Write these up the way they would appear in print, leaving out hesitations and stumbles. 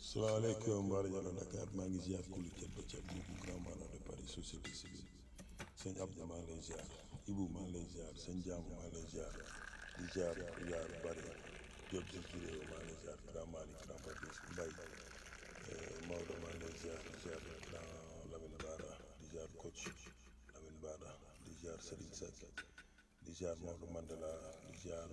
salaamaaleykum Mbara Diallo Dakar maa ngi ziar kulu cët ba cët bu grand maanaam de Paris société civile sëñ Abdou maa ngi lay ziar Ibou maa ngi lay ziar sëñ Jaamu maa ngi lay ziar di ziar yaar bari Diop si Juré maa ngi lay ziar grand Malick grand Papis Mbaye Maodo maa ngi lay ziar di ziar grand Lamine Bara di ziar coach Lamine Bara di ziar Serigne Seck di ziar Maodo Mandela di ziar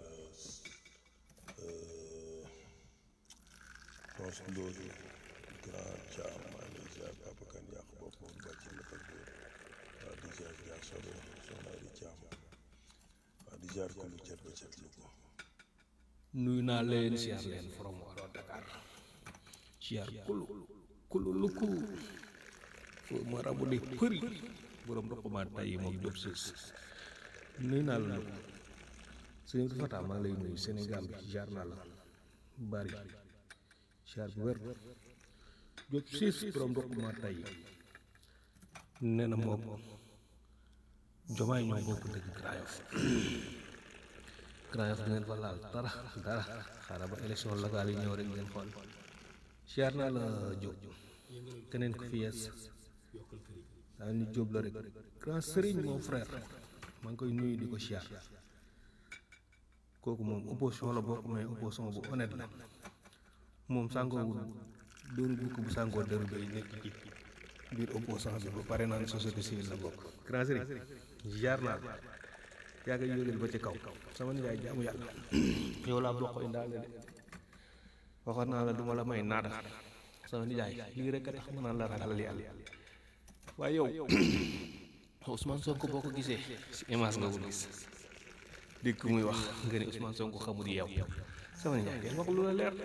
Tons Ndoye grand Thiam maa ngi lay ziar Papa Kane yàq bopp moom bàcc na fa góor waaw di ziar Dia Sobe soxna Adi Thiam waaw di ziar kulu cet ba cet lu ko nuyu naa leen siyaar leen from waro Dakar siyaar kulu lu ku fo ma rabu de përi borom doxuma tay moom job sis nuyu naa la nag sëñ bi Fata maa ngi lay nuyu Sénégal bi siyaar naa la bari siyaar bu wér job sis borom doxuma tay nee na moom jomaay ñoo bokk dëgg Grand Yoff du ngeen fa laal dara xaaral ba élection locale yi ñëw rek ngeen xool siyaar naa la Diop keneen ko fi yees daa ni Diop la rek grand Serigne mon frère maa ngi koy nuyu di ko siyaar kooku moom opposition la bokk mais opposition bu honnête la moom sàngoowul dóoru bukk bu sàngoo dëru bay nekk ci biir opposition bi ba pare naan société civile la bokk grand Serigne siyaar naa la yaa ngi yëgal ba ci kaw sama nijaay jaamu yàlla yow laa bokk indaale de waxoon naa la duma la may naada sama nijaay lii rek a tax ma naan la ragalal yàlla waaye yow Ousmane Sonko boo ko gisee si image nga ko gis dégg muy wax nga ne Ousmane Sonko xamul yow sama nijaay ngeen wax lu la leer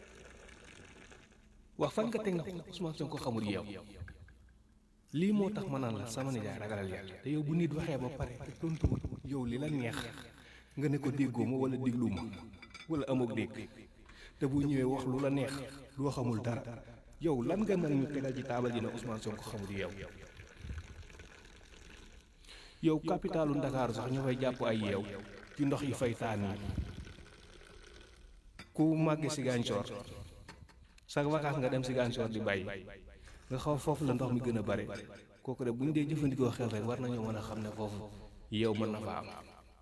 wax fan nga teg na Ousmane Sonko xamul yow lii moo tax ma naan la sama nijaay ragalal yàlla te yow bu nit waxee ba pare te tontu yow li la neex nga ne ko déggoo ma wala déglu ma wala amook dégg te bu ñëwee wax lu la neex loo xamul dara yow lan nga nag ñu tegal ci taabal ji ne Ousmane Sonko xamul yow capitalu Ndakaaru sax ñu fay jàpp ay yeew ci ndox yi fay taan yi ku màgge Ziguinchor chaque vacances nga dem Ziguinchor di bàyyi nga xaw foofu la ndox mi gën a bare kooku de bu ñu dee jëfandikoo xel rek war nañoo mën a xam ne foofu yeew mën na fa am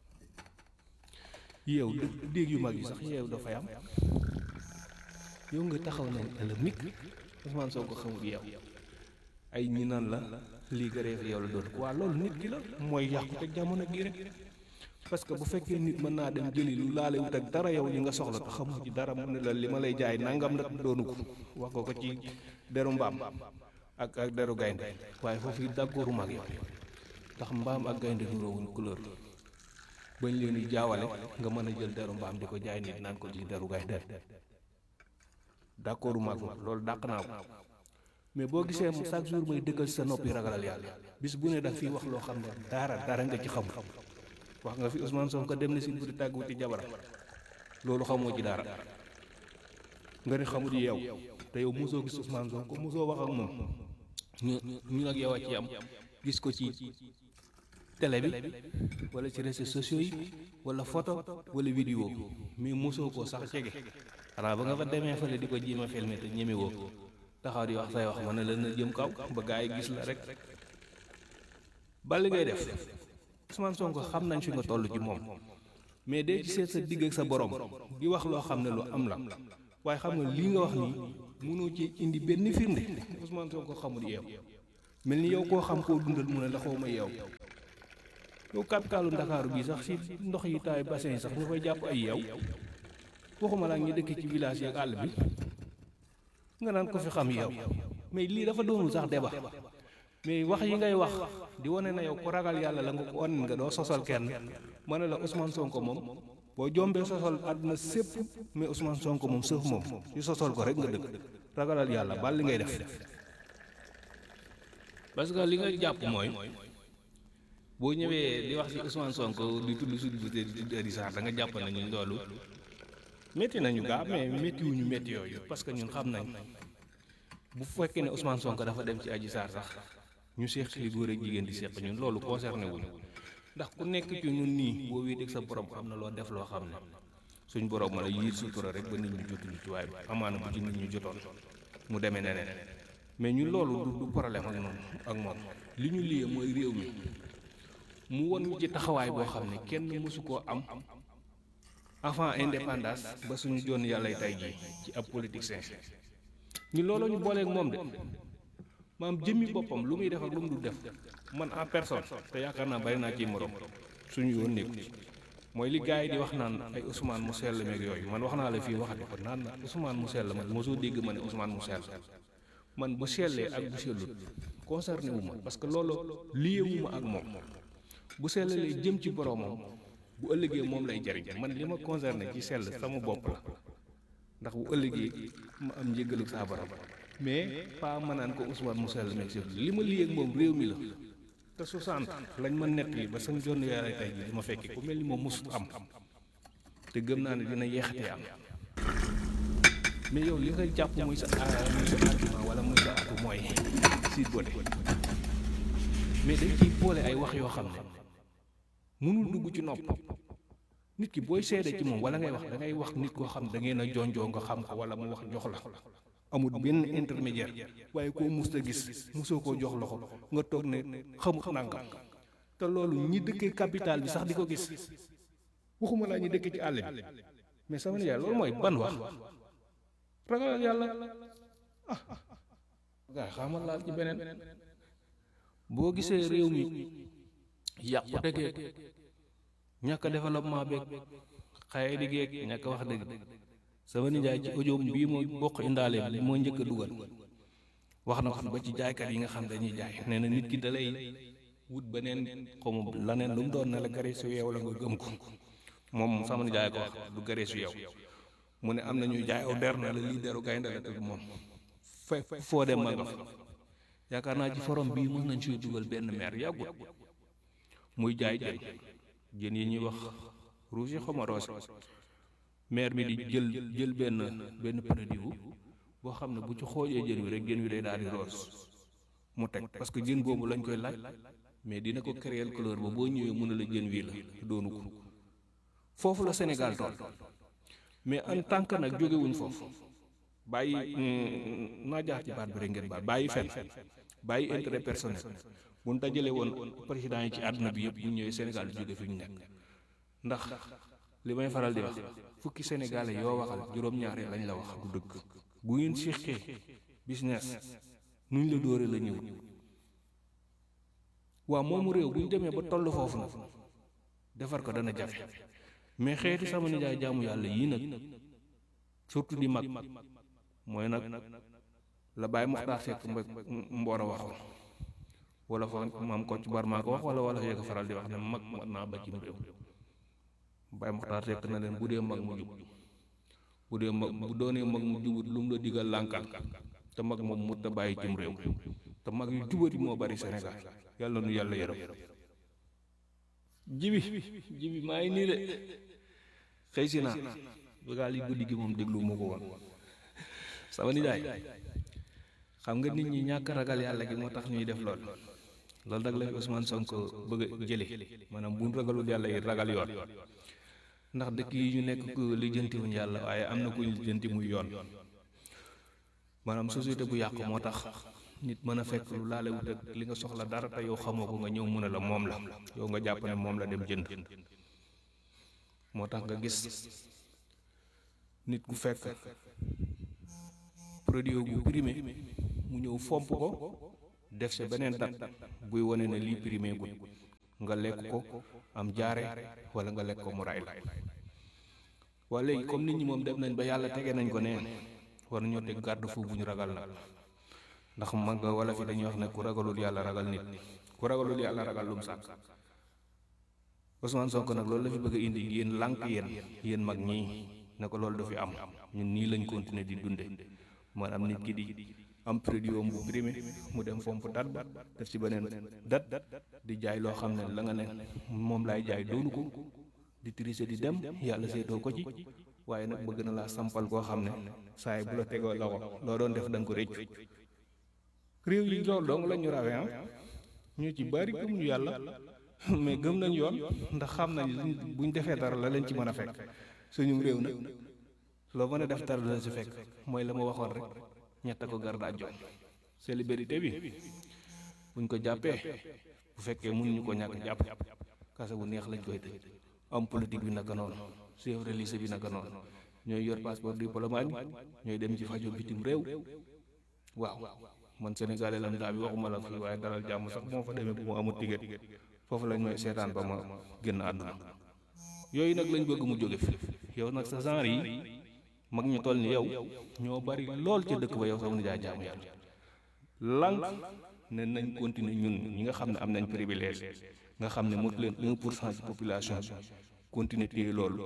yeew déeg yu mag yi sax yeew dafay am yow nga taxaw ne ëllëg Ousmane Sonko xamul yeew ay ñi naan la lii gëree fi yow la doon waa loolu nit ki la mooy yàqu te jamono gi rek parce que bu fekkee nit mën naa dem jëli lu laale wut ak dara yow li nga soxla te xamoo ci dara mu ne la li ma lay jaay nangam nag doonu ko wax ko ci deru mbaam ak deru gaynde waaye foofu yi dàggooru mag yow ndax mbaam ak gaynde nuroowuñ couleur bañ leen di jaawale nga mën a jël deru mbaam di ko jaay nit naan ko ci deru gaynde d'accordu mag ma loolu dàq naa ko mais boo gisee chaque jour may dëggal sa noppi ragalal yàlla bis bu ne da fii wax loo xam ne dara nga ci xamul wax nga fi Ousmane Sonko dem na si guddi tàggu ci jabaram loolu xamoo ci dara nga ne xamul yow te yow mosoo gis Ousmane Sonko mosoo wax ak moom ñu nag yow a ci am gis ko ci télé bi wala ci réseaux sociaux yi wala photo wala vidéo mais mosoo koo sax jege xanaa ba nga fa demee fële di ko jéem a filmé te ñemewoo taxaw di wax say wax ma ne la na jëm kaw ba gaa yi gis la rek bali ngay def Ousmane Sonko xam nañ fi nga toll ci moom mais day ci seet sa digg ak sa borom di wax loo xam ne lu am la waaye xam nga lii nga wax nii mënoo ci indi benn firnde Ousmane Sonko xamul yeew mel ni yow koo xam koo dundal mu ne la xaw ma yeew yow capitalu Ndakaaru bii sax si ndox yi taay bassin yi sax ñu fay jàpp ay yeew waxuma laa ñi dëkk ci village yi ak àll bi nga naan ko fi xam yeew mais lii dafa doonul sax débat mais wax yi ngay wax di wane na yow ku ragal yàlla la nga ko wan nga doo sosal kenn ma ne la Ousmane Sonko moom boo jombee sosal àdduna sépp mais Ousmane Sonko moom sëf moom ci sosal ko rek nga dëkk ragalal yàlla bal li ngay def parce que li nga jàpp mooy boo ñëwee di wax ci Ousmane Sonko di tudd sud bu di Adji Sarr da nga jàpp ne ñun loolu métti nañu gaa mais méttiwuñu métti yooyu parce que ñun xam nañ bu fekkee ne Ousmane Sonko dafa dem ci Adji Sarr sax ñu seex li góor ak jigéen di seex ñun loolu concerné wuñu ndax ku nekk ci ñun nii boo wéeteeg sa borom am na loo def loo xam ne suñ borom ma la yiir sutura rek ba nit ñi jotuñu ci waaye amaana bu ci nit ñi jotoon mu demee neneen mais ñun loolu du problème ak noonu ak moom li ñu liyee mooy réew mi mu won ñu ci taxawaay boo xam ne kenn mësu koo am avant indépendance ba suñu joon yàlla tey jii ci ab politicien ñu looloo ñu booleeg moom de maam jëmmi boppam lu muy def ak lu mu du def man en personne te yaakaar naa bari naa ciy morom suñu yoon nekku ci mooy li gars yi di wax naan ay Ousmane mu sell meeg yooyu man wax naa la fii waxati ko naan na Ousmane mu sell man mosoo dégg ma ne Ousmane mu sell man bu sellee ak bu sellut concerné wu ma parce que loolu lié wu ma ak moom bu sellalee jëm ci boromam bu ëllëgee moom lay jariñ man li ma concerné ci sell sama bopp la ndax bu ëllëgee ma am njéggalu saa borom mais pas ma naan ko Ousmane mu sell meeg sellut li ma lié ak moom réew mi la te 60 lañ ma nett li ba seen jonn yàlla tey ji dama fekkee ku mel ni moom mosut am te gëm naa ne dina yeexatee am mais yow li nga jàpp muy sa argument wala muy sa atu mooy Sweet Beauté mais dañ ciy boole ay wax yoo xam ne mënul dugg ci nopp nit ki booy seede ci moom wala ngay wax da ngay wax nit koo xam da ngeen a jonjoo nga xam ko wala mu wax jox la amul benn intermédiaire waaye koo mus a gis musoo koo jox loxo nga toog ne xamut nangam te loolu ñi dëkkee capital bi sax di ko gis waxuma laa ñi dëkkee ci àll bi mais sama nijaay loolu mooy ban wax ragal yàlla gaa xamal laal ci beneen boo gisee réew mi yàqu tegeeg ñàkk développement beeg xaye di geeg ñàkk wax dëgg sama nijaay ci audio bii moo bokk indaale bi moo njëkk a dugal wax na ko fi ba ci jaaykat yi nga xam dañuy jaay nee na nit ki da lay wut beneen xamu laneen lu mu doon ne la gare su yeew la nga gëm ko moom sama nijaay ko wax du gare su yeew mu ne am na ñuy jaay aw der na la lii deru gaynde la tëgg moom foo dem ma nga fa yaakaar naa ci forom bii mën nañ suy dugal benn maire yàggut muy jaay jën yi ñuy wax rouge yi xama roose maire bi di jël benn produit boo xam ne bu ci xoojee jën wi rek jën wi day daal di roos mu teg parce que jën boobu lañ koy laaj mais dina ko créer couleur ba boo ñëwee mën a la jën wii la doonu ko foofu la Sénégal tool mais en tant que nag jógewuñ foofu bàyyi naa jaar ci baat bi rek ngeen baat bàyyi fen bàyyi intérêt personnel bu ñu dajale woon président yi ci àdduna bi yëpp bu ñëwee Sénégal du jóge fi ñu nekk ndax li may faral di wax fukki sénégalais yoo waxal juróom-ñaari lañ la wax du dëgg bu ngeen siixee business nuñ la dóore la ñëw waaw moomu réew bu ñu demee ba toll foofu nag defar ko dana jafe mais xeeti sama nijaay jaamu yàlla yii nag surtout di mag mooy nag la Baye Mokhtar Seck mboor a waxoon wala fa maam Kocc Barma ko wax wala yee ko faral di wax ne mag mat naa ba cim réew Baye Mokhtar Seck na leen bu dee mag mu jub bu dee mag bu doonee mag mu jubut lu mu la digal lànkal te mag moom mut a bàyyi cim réew te mag yu jubati moo bari Sénégal yàlla nu yàlla yërëm jibi maa ngi nii de xëy si naa bëggaa li guddi gi moom déglu moo ko woon sama nijaay xam nga nit ñi ñàkk ragal yàlla gi moo tax ñuy def lool loolu nag lañ Ousmane Sonko bëgg a jële maanaam bu ragalul yàlla yi ragal yoon ndax dëkk yi ñu nekk ku lijjantiwuñ yàlla waaye am na ku lijjanti muy yoon maanaam société bu yàqu moo tax nit mën a fekk lu laale wut ak li nga soxla dara te yow xamoo ko nga ñëw mu ne la moom la yow nga jàpp ne moom la dem jënd moo tax nga gis nit ku fekk produit bu primé mu ñëw fomp ko def sa beneen dat buy wane ne lii primé gut nga lekk ko am jaare wala nga lekk ko mu ray la waa léegi comme nit ñi moom def nañ ba yàlla tege nañ ko neen war nañoo teg garde fou bu ñu ragal nag ndax mag wala fi dañuy wax ne ku ragalul yàlla ragal nit ku ragalul yàlla ragal lum sàkk Ousmane Sonko nag loolu la fi bëgg a indi yéen lànk yéen mag ñii ne ko loolu du fi am ñun nii lañ continuer di dunde maanaam nit ki di am produit am bu primé mu dem fomp dat ba def ci beneen dat di jaay loo xam ne la nga ne moom laay jaay doonu ko di tricher di dem yàlla seetoo ko ci waaye nag bëgg na laa sampal koo xam ne saa yi bu la tegoo loxo loo doon def da nga ko réccu réew yi loolu dong la ñu rawee ñu ci bari gëmuñu yàlla mais gëm nañ yoon ndax xam nañ buñ defee dara la leen ci mën a fekk suñu réew nag loo mën a def dara la si fekk mooy la ma waxoon rek ñett ko gar daa jox célébrité bi buñ ko jàppee bu fekkee mënuñu ko ñàkk jàpp kase bu neex lañ koy tëj homme politique bi naka noonu chef religieux bi naka noonu ñooy yor passeport diplomate ñooy dem ci fajo bitim réew waaw man sénégalais lam daa bi waxuma la fii waaye dalal jàmm sax moo fa demee bu mu amul ticket foofu lañ may seetaan ba ma génn àdduna yooyu nag lañ bëgg mu jóge fi yow nag sa genre yi mag ñu toll ni yow ñoo bari lool ca dëkk ba yow sama nijaay jaamu yàlla lank ne nañ continuer ñun ñi nga xam ne am nañ privilège nga xam ne mot leen 1% ci population bi continuer téye loolu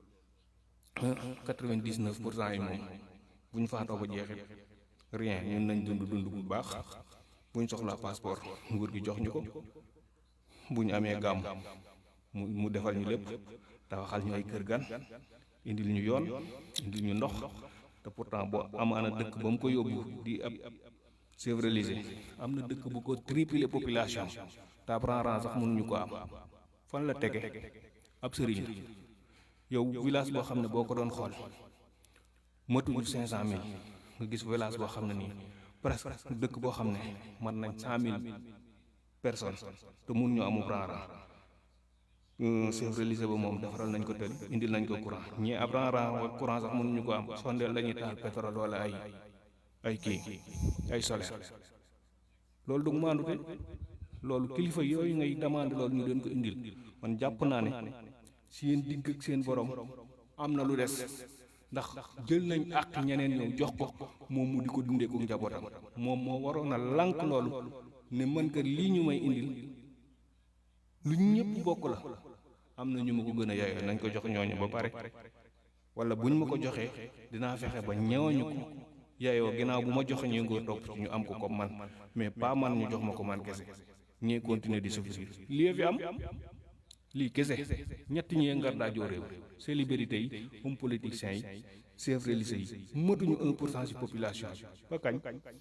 99% yi moom bu ñu faatoo ba jeexit rien ñun nañ dund bu baax bu ñu soxlaa passeport nguur gi jox ñu ko bu ñu amee gàmm mu defal ñu lépp tabaxal ñu ay kër gan indil ñu yoon indil ñu ndox te pourtant boo amaana dëkk ba mu ko yóbbu di ab chef religieux am na dëkk bu ko tripler population te ab ran sax mënuñu ko am fan la tege ab sëriñ yow village boo xam ne boo ko doon xool matuñu 500 000 nga gis village boo xam ne nii presque dëkk boo xam ne man nañ 100 000 personnes te mënuñu amub ran chef religieux ba moom defaral nañ ko tëli indil nañ ko courant ñii ab ran courant sax mënuñu ko am sondeel lañuy taal pétrole wala ay kii ay solaire loolu du maandu te loolu kilifa yooyu ngay demande loolu ñu doon ko indil man jàpp naa ne seen digg ak seen borom am na lu des ndax jël nañ àq ñeneen ñëw jox ko moom mu di ko dundee ko njabootam moom moo waroon a lànk loolu ne man kat lii ñu may indil lu ñëpp bokk la am na ñu ma ko gën a yaayoo nañ ko jox ñooñu ba pare wala buñ ma ko joxee dinaa fexe ba ñooñu ko yaayoo ginnaaw bu ma joxe ñu ngoo topp ci ñu am ko comme man mais pas man ñu jox ma ko man kese ñee continuer di souffrir lii fi am lii kese ñetti ñee ngar daa joo réew célébrité yi homme politiciens yi chef religieux yi matuñu 1% ci population ba kañ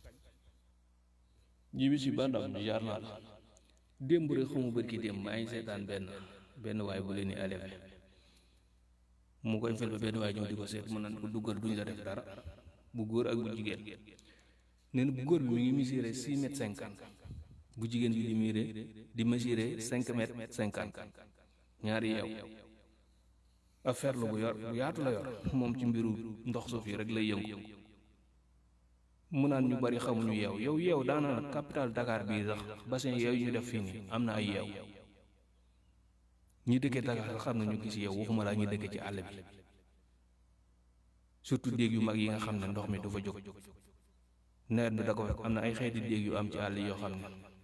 jibi si bandam jaar naa la démb rek xamu bërki démb maa ngi seetaan benn waay bu leen ni élevé mu koy fel ba benn waay ñëw di ko seet mu naan ko duggal duñ la def dara bu góor ak bu jigéen nee na bu góor bi mi ngi mesuré 6 mètres 50 bu jigéen bi di mesuré 5 mètres 50 ñaari yeew affaire la bu yaatu la yor moom ci mbiru ndox suuf yi rek lay yëngu mu naan ñu bari xamuñu yeew daanaka capital Dakar bii sax bassin yooyu ñu def fii nii am na ay yeew ñi dëkkee Dakar sax xam na ñu gis yeew waxuma laa ñu dëkkee ci àll bi surtout déeg yu mag yi nga xam ne ndox mi du fa jóg nawet bi da ko am na ay xeeti déeg yu am ci àll yoo xam ne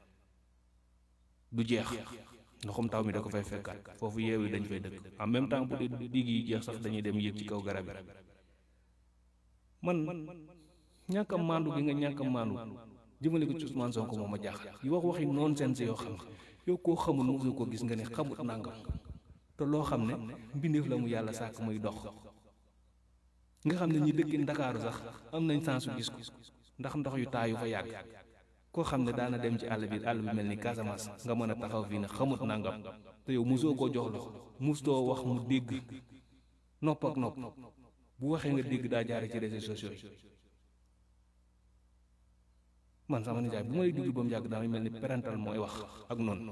du jeex ndoxum taw mi da ko fay fekkaat foofu yeew yi dañ fay dëkk en même temps bu dee digg yi jeex sax dañuy dem yéeg ci kaw garab yi man ñàkk a maandu gi nga ñàkk a maandu jëmale ko ci Ousmane Sonko moom a jaaxal yi wax waxi nonsense yoo xam yow koo xamul mosoo ko gis nga ne xamut nangam te loo xam ne mbindeef la mu yàlla sàkk muy dox nga xam ne ñi dëkki Ndakaaru sax am nañ sansu gis ko ndax ndox yu taa yu fa yàgg koo xam ne daana dem ci àll bi mel ni Casamance nga mën a taxaw fii ne xamut nangam te yow mosoo koo jox loxo mosutoo wax mu dégg nopp ak nopp bu waxee nga dégg daa jaare ci réseaux sociaux yi man sama nijaay bu may dugg ba mu yàgg damay mel ni parental mooy wax ak noonu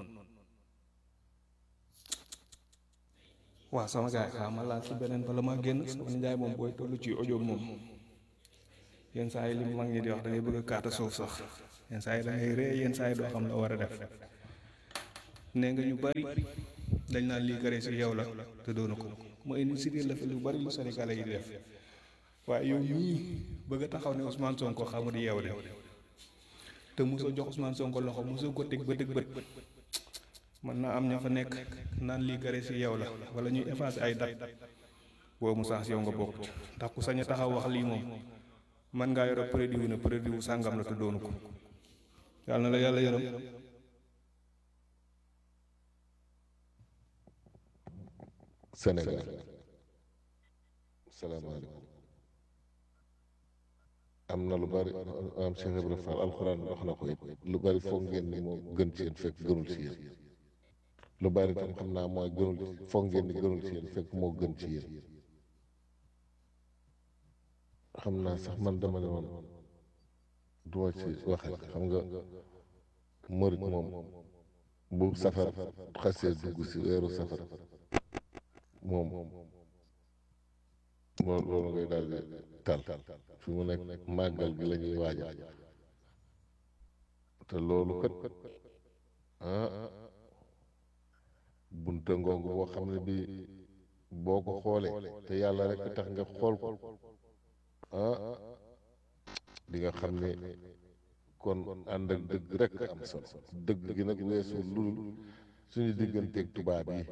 waaw sama gaay xaa ma laal ci beneen bala maa génn sama nijaay moom booy tollu ci audio moom yenn saa yi li mag ñi di wax da ngay bëgg a kaata suuf sax yenn saa yi da ngay ree yenn saa yi doo xam la war a def nee nga ñu bari dañ naan lii kare si yow la te doonu ko ma indi si la fi lu bari lu Sénégalais yi di def waaye yow ñii bëgg a taxaw ne Ousmane Sonko xamu di yeew de te mosoo jox Ousmane Sonko loxo mosoo ko teg bët ak bët man naa am ña fa nekk naan lii kare si yow la wala ñuy effacer ay dat boo mu sax yow nga bokk ndax ku sañ a taxaw wax lii moom man ngaa yore produit ne produit sàngam la te doonu ko yàlla na la yàlla yërëm Sénégal salaamaaleykum am na lu bari am Cheikh Ibrahima Fall alxuraan wax na ko it lu bari foog ngeen ni moo gën ci yéen fekk gënul ci yéen lu bari tam xam naa mooy gënul foog ngeen ni gënul ci yéen fekk moo gën ci yéen xam naa sax man dama ne woon duma ci waxee xam nga murit moom bu safar xasee dugg si weeru safar moom loolu ngay daal di tal fi mu nekk màggal gi la ñuy waajal te loolu kat bunta ngoongu boo xam ne bi boo ko xoolee te yàlla rek tax nga xool ko di nga xam ne kon ànd ak dëgg rek am solo dëgg gi nag weesu lul suñu digganteeg tubaab yi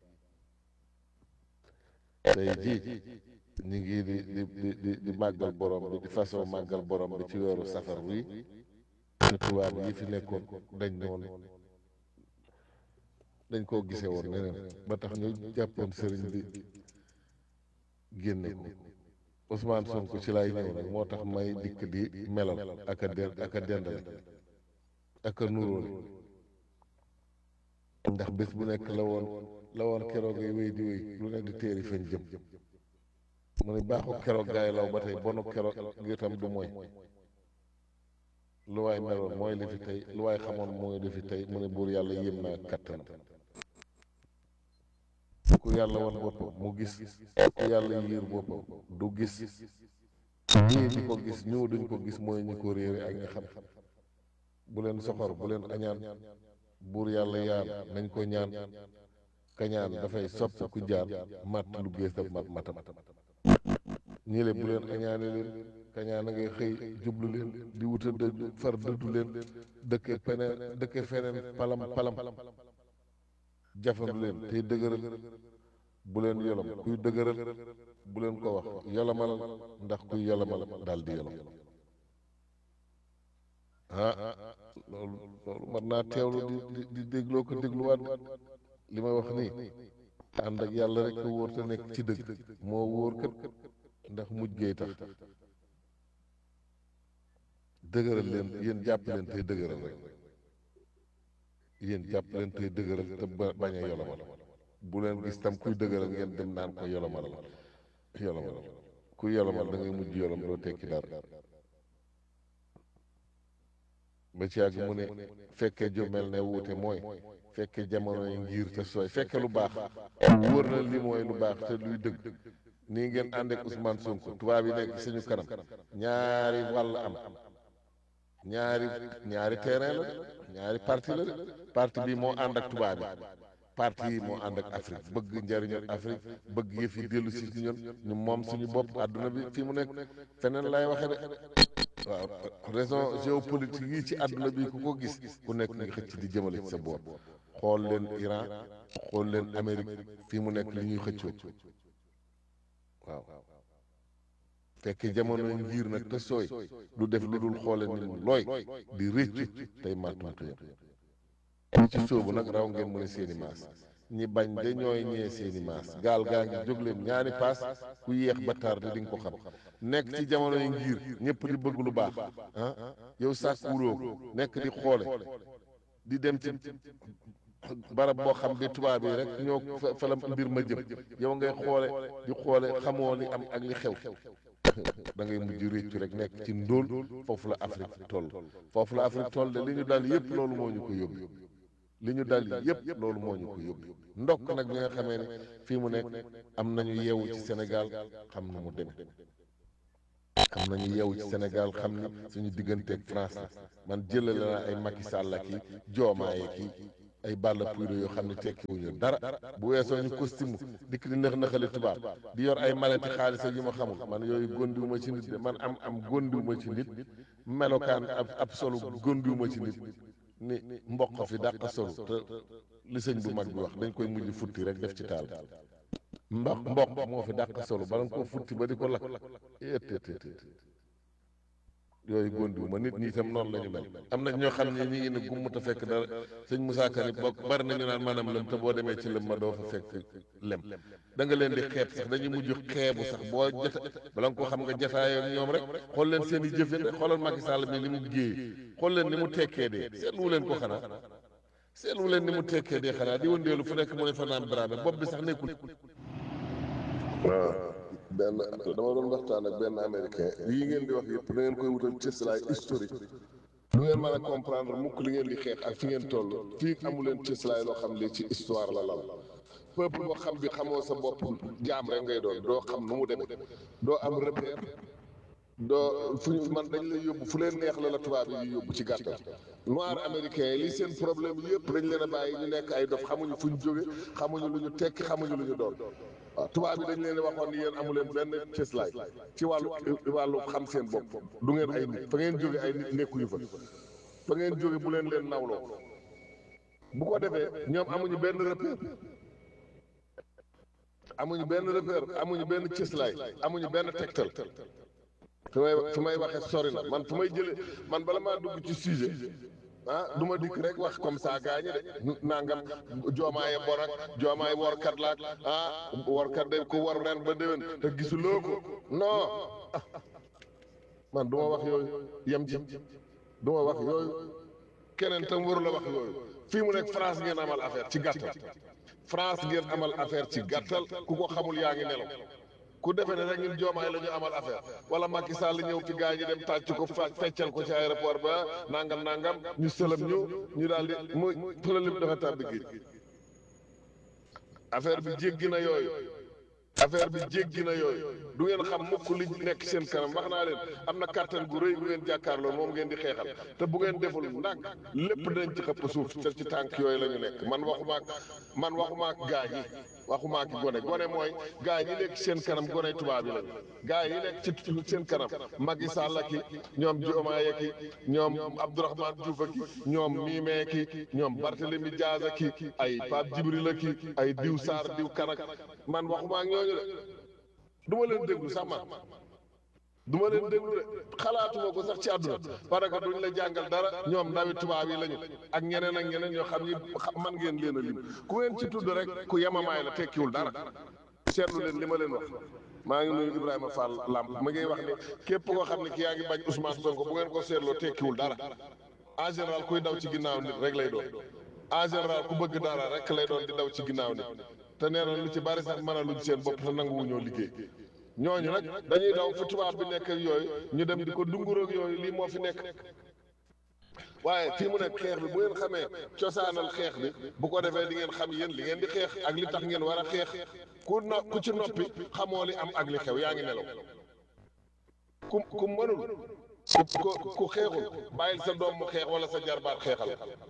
tey jii ñu ngi di màggal borom bi di façon màggal borom bi ci weeru safar wi te tubaab yi fi nekkoon dañ koo gisee woon neneen ba tax ñu jàppoon sëriñ bi génne ko Ousmane Sonko ci lay ñëw nag moo tax may dikk di melal ak a dendale ak a nuróole ndax bés bu nekk la woon keroog ay wéy di wéy lu ne di téeri fañ jëm mu ne baaxu keroog gaay law ba tey bonu keroog gi itam du mooy lu waay meloon mooy li fi tey lu waay xamoon mooy li fi tey mu ne buur yàlla yéem naa kattanam ku yàlla wan boppam mu gis ku yàlla yiir boppam du gis ñii di ko gis ñëw duñ ko gis mooy ñi ko réere ak ñi xam bu leen soxor bu leen añaan buur yàlla yaan nañ ko ñaan kañaan dafay sopp ku jaan matt lu geesam matam ñii le bu leen añaane leen kañaan a ngay xëy jublu leen di wuta far dëddu leen dëkke feneen palam jafandu leen tey dëgëral bu leen yolom kuy dëgëral bu leen ko wax yolomal ndax kuy yolomal daal di yolom loolu mën naa teewlu di dégloo ko dégluwaat li may wax nii ànd ak yàlla rek ko wóor te nekk ci dëgg moo wóor kët ndax mujj gay tax dëgëral leen yéen jàpp leen tey dëgëral rek yéen jàpp leen tey dëgëral te bañ a yolomal bu leen gis tam kuy dëgëral ngeen dem naan ko yolomal kuy yolomal da ngay mujj yolom doo tekki dara ba ci yàgg mu ne fekkee ju mel ne wuute mooy fekkee jamono yi ngir te sooy fekke lu baax wóor na li mooy lu baax te luy dëgg nii ngeen ànd ak Ousmane Sonko tubaab yi nekk suñu kanam ñaari wàll am ñaari terrain la ñaari parti la de parti bi moo ànd ak tubaab yi parti yi moo ànd ak Afrique bëgg njariñu Afrique bëgg yëf yi dellu si ci ñun ñu moom suñu bopp àdduna bi fii mu nekk feneen lay waxe de waaw raison géopolitique yi ci àdduna bi ku ko gis ku nekk nga xëcc di jëmale ci sa boor xool leen Iran xool leen Amérique fii mu nekk li ñuy xëccoo waaw fekk jamono ngir nag te sooy du def lu dul xoole ni mu looy di réccu tey màttum tuyam ñi ci sóobu nag raw ngeen mu ne seeni maas ñi bañ de ñooy ñee seeni maas gaal gaa ngi jóg leen ñaani paas ku yéex ba tardé di nga ko xam nekk ci jamono yi ngir ñëpp di bëgg lu baax yow sàkk wuloo ko nekk di xoole di dem ci barab boo xam bi tubaab yi rek ñoo fa la mbir ma jëm yow ngay xoole di xoole xamoo li am ak li xew da ngay mujj réccu rek nekk ci ndóol foofu la Afrique toll de li ñu dal yépp loolu moo ñu ko yóbbu li ñu dal yépp loolu moo ñu ko yóbbu ndokk nag bi nga xamee ne fii mu nekk am nañu yeewu ci Sénégal xam na mu demee am nañu yeewu ci Sénégal xam ni suñu digganteeg France la man jëlale naa ay Macky Sall ak i Diomaye ki ay Balla Pouye yoo xam ne tekkiwuñu dara bu weesoo ñu costume dikk di nëx-nëxali tubaab di yor ay maleti xaalis ak yu ma xamul man yooyu gondiwuma ci nit de man am gondiwuma ci nit melokaan ab solu gondiwuma ci nit ni mboq fi dàq solu te li sëñ bu mag bi wax dañ koy mujj futti rek def ci taal mboq moo fi dàq solu bala nga koo futti ba di ko lakk yooyu gondiwuma nit ñi itam noonu la ñu mel am na ñoo xam ne ñi ngi ne gumm te fekk dara sëñ Moussa Kane bokk bari nañu naan maanaam lëm te boo demee ci lëm ma doo fa fekk lem da nga leen di xeeb sax dañuy mujj xeebu sax boo jota bala nga ko xam nga jotaayoo ak ñoom rek xool leen seen i jëfin rek xoolal Macky Sall bi li mu géey xool leen ni mu tekkee dee seetlu leen ko xanaa seetlu leen ni mu tekkee dee xanaa di wëndeelu fu nekk mu ne fa naan Dramé bopp bi sax nekkul waaw benn dama doon waxtaan ak benn américain yii ngeen di wax yëpp da ngeen koy wutal cëslaay historique du ngeen mën a comprendre mukk li ngeen di xeex ak fi ngeen toll fii amu leen cëslaay loo xam li ci histoire la lal peuple boo xam bi xamoo sa bopp jaam rek ngay doon doo xam nu mu demee doo am repère doo fu ñu man dañ lay yóbbu fu leen neex la la tubaab yi yóbbu ci gàttal noir américain yi li seen problème yëpp dañ leen a bàyyi ñu nekk ay dof xamuñu fu ñu jóge xamuñu lu ñu tekki xamuñu lu ñu doon waaw tubaab yi dañ leen waxoon ni yéen amu leen benn cëslaay ci wàllu xam seen bopp du ngeen ay nit fa ngeen jóge ay nit nekkuñu fa ngeen jóge bu leen nawloo bu ko defee ñoom amuñu benn repère amuñu benn cëslaay amuñu benn tegtal fi may waxee sori na man fu may jëlee man bala maa dugg ci sujet du ma dikk rek wax comme ça gaañi de nangam joomaaye bon ak joomaay workat laak workat de ku war ren ba déwén te gisuloo ko non man du ma wax yooyu yem ci du ma wax yooyu keneen tam waru la wax yooyu fii mu nekk France ngeen amal affaire ci gàttal France ngeen amal affaire ci gàttal ku ko xamul yaa ngi nelaw ku defee ne rek ñun joomaay la ñu amal affaire wala Macky Sall ñëw fi gaa ñi dem tàcc ko feccal ko ci aéroport ba nangam ñu sëlëm ñu daal di muy problème dafa tàbbi géej affaire bi jéggi na yooyu du ngeen xam mukk li nekk seen kanam wax naa leen am na kàttan gu rëy bu ngeen jàkkaarloo moom ngeen di xeexal te bu ngeen deful ndànk lépp dañ ci xëpp suuf te ci tànk yooyu la ñu nekk man waxuma ak gaa yi waxuma ak gone mooy gaa yi nekk seen kanam gone tubaab yi lañu gaa yi nekk ci seen kanam Macky Sall ki ñoom Diomaye ki ñoom Abdourahmane Diouf ki ñoom Mimé ki ñoom Barthélémy Diaz ki ay Pape Djibril ki ay diw Sarr diw Kanak man waxuma ak ñooñu de du ma leen déglu sax man du ma leen déglu de xalaatuma ko sax ci àdduna parce que duñ la jàngal dara ñoom ndawi tubaab yi lañu ak ñeneen ñoo xam ni man ngeen leen a lim ku ngeen ci tudd rek ku yemamaay la tekkiwul dara seetlu leen li ma leen wax maa ngi nuyu Ibrahima Fall Lamp ma ngay wax ni képp koo xam ne ki yaa ngi bañ Ousmane Sonko bu ngeen ko seetloo tekkiwul dara en général kuy daw ci ginnaaw nit rek lay doon en général ku bëgg dara rek lay doon di daw ci ginnaaw nit te nee na lu ci bari sax mën a luñ seen bopp te nanguwuñoo liggéey ñooñu nag dañuy daw fu tubaab bi nekk ak yooyu ñu dem di ko dunguroog yooyu lii moo fi nekk waaye fii mu nekk xeex bi bu ngeen xamee cosaanal xeex bi bu ko defee di ngeen xam yéen li ngeen di xeex ak li tax ngeen war a xeex ku ci noppi xamoo li am ak li xew yaa ngi nelaw ku mënul ku xeexul bàyyil sa doom mu xeex wala sa jarbaat xeexal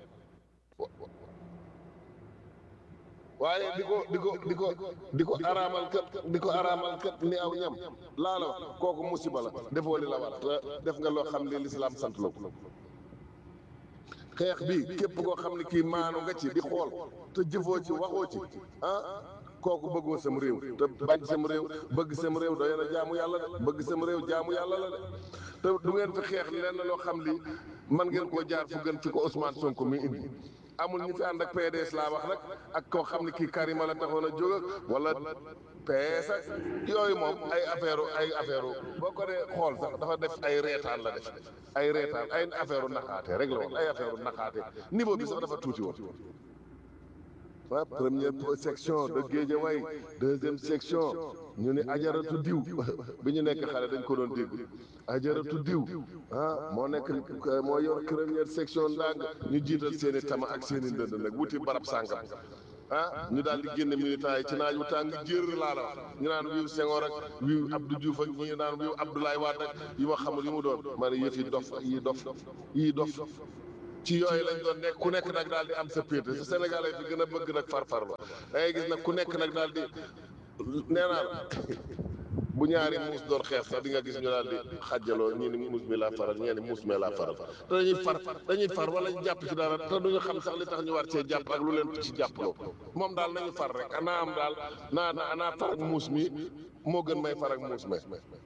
waaye di ko araamal kat ni aw ñam laa la wax kooku musiba la defoo li la war te def nga loo xam ne lislaam sant la ko xeex bi képp koo xam ne kii maanu nga ci di xool te jëfoo ci waxoo ci kooku bëggoo sam réew te bañ sam réew bëgg sam réew doy na jaamu yàlla de bëgg sam réew jaamu yàlla la de te du ngeen fi xeex lenn loo xam li man ngeen koo jaar fu gën fi ko Ousmane Sonko mi indi amul ñu fi ànd ak PDS laa wax nag ak koo xam ne kii Karima la taxoon a jóg ak wala PS ak yooyu moom ay affaire boo ko dee xool sax dafa def ay reetaan la def ay reetaan ay affaire naxaate rek la woon ay affaire naxaate niveau bi sax dafa tuuti woon waaw première section de Guédiawaye deuxième section ñu ni ajaratu diw bi ñu nekk xale dañ ko doon dégg ajaratu diw moo nekk moo yor première section ndàng ñu jiital seen i tama ak seen i ndënd nag wuti barab sàngam ñu daal di génne militants yi ci naaj wu tàng jër laa la wax ñu naan wiiw Senghor ak wiiw Abdou Diouf ak ñi naan wiiw Abdoulaye Wade ak yi ma xamul yi mu doon ma ne yëf yi dof ci yooyu lañ doon nekk ku nekk nag daal di am sa péete su Sénégalais fi gën a bëgg nag farfarlo da ngay gis nag ku nekk nag daal di nee naa la bu ñaari muus doon xeex sax di nga gis ñu daal di xàjjaloo ñii ni muus mi laa faral ñii ni muus mi laa faral te dañuy far wala ñu jàpp ci dara te duñu xam sax li tax ñu war cee jàpp ak lu leen ci jàppaloo moom daal nañu far rek naa am daal naa far ak muus mi moo gën may far ak muus mi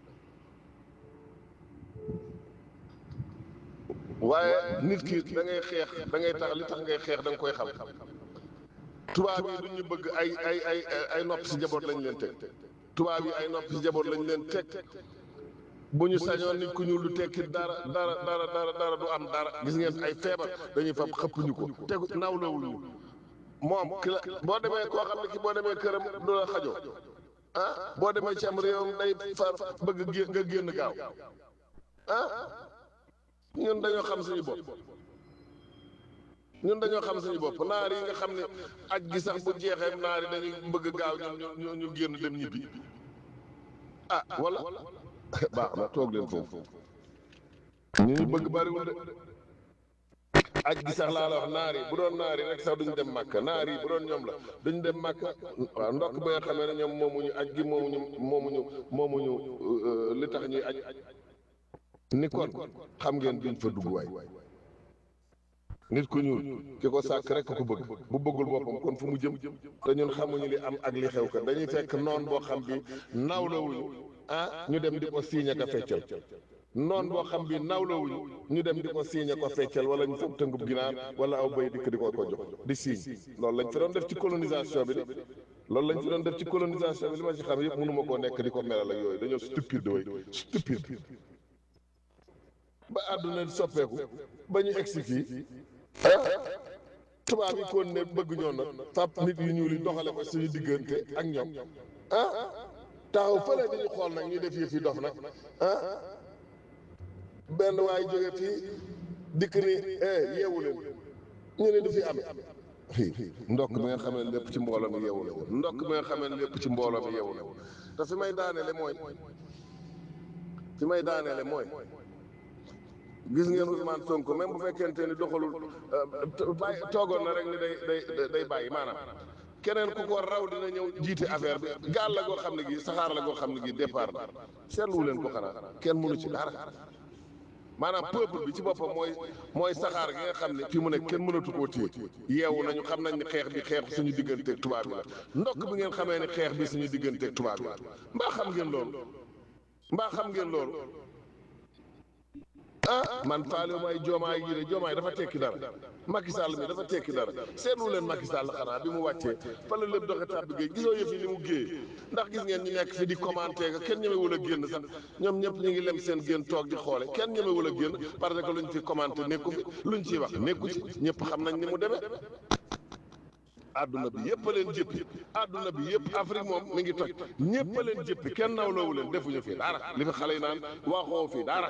waaye nit ki da ngay xeex da ngay tax li tax ngay xeex da nga koy xam tubaab yi duñu bëgg ay nopp si jaboot lañ leen teg tubaab yi ay nopp si jaboot lañ leen teg bu ñu sañoon nit ku ñuul du tekki dara du am dara gis ngeen ay feebar dañuy fab xëpp ñu ko tegu nawlawul ñu moom ki la boo demee koo xam ne ki boo demee këram du la xajoo ah boo demee ci am réewam day far bëgg nga génn gaaw ah ñun dañoo xam suñu bopp naar yi nga xam ne aj gi sax bu jeexee naar yi dañuy bëgg gaaw ñu génn dem ñibbi ah wala baax na toog leen foofu ñu bëgg bariwul de aj gi sax laa la wax naar yi bu doon naar yi rek sax duñ dem màkk naar yi bu doon ñoom la duñ dem màkk waaw ndokk ba nga xamee ne ñoom moomuñu aj gi moomuñu li tax ñuy aj ni kon xam ngeen duñ fa dugg waay nit ku ñuul ki ko sàkk rek ko bëgg bu bëggul boppam kon fu mu jëm te ñun xamuñu li am ak li xew ka dañuy fekk noon boo xam bi nawlawuñu ah ñu dem di ko siiñe ka feccal noon boo xam bi nawlawuñu ñu dem di ko siiñe ko feccal wala ñu foog tëngub ginaar wala aw bay dikk di ko jox di siiñ loolu lañ fi doon def ci colonisation bi de loolu lañ fi doon def ci colonisation bi li ma ci xam yëpp mënuma koo nekk di ko melal ak yooyu dañoo stupide way stupide ba àdduna soppeeku ba ñu egsi fii tubaab yi kon ne bëgg ñoo nag fab nit yu ñuul yi doxale ko suñu diggante ak ñoom taxaw fële dañu xool nag ñu def yëf yi dof nag benn waay jóge fii dikk ni yeewu leen ñu ne du fi amee ndokk bi nga xamee lépp ci mbooloo mi yeewu leen ndokk bi nga xamee lépp ci mbooloo mi yeewu leen te fi may daaneele mooy gis ngeen Ousmane Sonko même bu fekkente ni doxalul bàyyi toogoon na rek ni day bàyyi maanaam keneen ku ko raw dina ñëw jiite affaire bi gaal la goo xam ne gi saxaar la goo xam ne gi départ na seetlu leen ko xanaa kenn mënu ci dara maanaam peuple bi ci boppam mooy saxaar gi nga xam ne fi mu ne kenn mënatu koo téye yeewu nañu xam nañ ni xeex bi xeexu suñu digganteeg tubaab bi la ndokk bi ngeen xamee ni xeex bi suñu digganteeg tubaab bi la mbaa xam ngeen loolu man faale may joomaay yi de joomaay dafa tekki dara Macky Sall mi dafa tekki dara seetlu leen Macky Sall xanaa bi mu wàccee fa la lépp doxe tàbbi géej gisoo yëf yi ni mu géeyee ndax gis ngeen ñu nekk fi di commenté ga kenn ñemewul a génn sax ñoom ñëpp ñu ngi lem seen génn toog di xoole kenn ñemewul a génn parce que luñ fi commenté nekku fi luñ ciy wax nekku ci ñëpp xam nañ ni mu demee adduna bi yëpp a leen jëppi adduna bi yëpp Afrique moom mi ngi toj ñëpp a leen jëppi kenn nawloowu leen defuñu fi dara li fi xale yi naan waxoo fi dara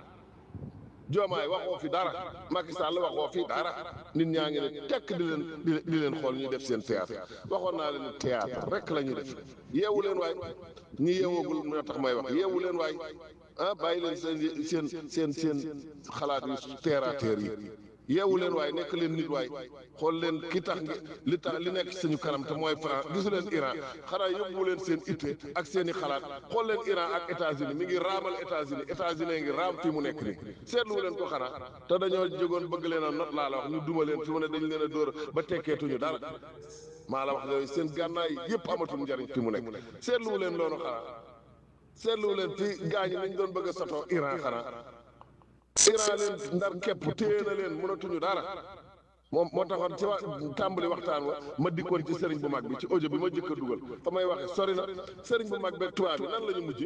Diomaye waxoo fi dara Macky Sall waxoo fi dara nit ñaa ngi ne tekk di leen xool ñuy def seen théâtre waxoon naa leen théâtre rek la ñuy def yeewu leen waay ñi yeewoogul moo tax may wax yeewu leen waay bàyyi leen seen xalaat yu terre à terre yi yeewu leen waay nekk leen nit waay xool leen ki tax li nekk suñu kanam te mooy France gisu leen Iran xanaa yóbbu leen seen itte ak seen i xalaat xool leen Iran ak États-Unis mi ngi raamal États-Unis ngi raam fii mu nekk nii seetlu leen ko xanaa te dañoo jógoon bëgg leen a not laa la wax ñu duma leen fi mu ne dañ leen a dóor ba tekkeetuñu dara maa la wax yooyu seen gànnaay yëpp amatul njariñ fi mu nekk seetlu leen loolu xanaa seetlu leen fi gaañi nañ doon bëgg a sotoo Iran xanaa Iran leen ndar képp téye na leen mënatuñu dara moom moo taxoon ci tàmbali waxtaan wa ma dikkoon ci sëriñ bu mag bi ci audio bi ma jëkk a dugal fa may waxe sori na sëriñ bu mag beeg tubaab bi nan la ñu mujj